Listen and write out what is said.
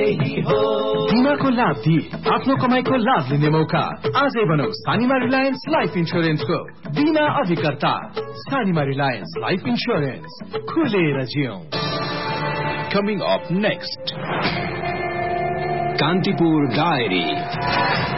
बिमाको लाभ दिए आफ्नो कमाईको लाभ लिने मौका आजै बनाऊ सानिमा रिलायन्स लाइफ इन्स्योरेन्सको बिमा अधिकर्ता सानिमा रिलायन्स लाइफ इन्स्योरेन्स खुलेर जियौं Coming up next, Kantipur Diary.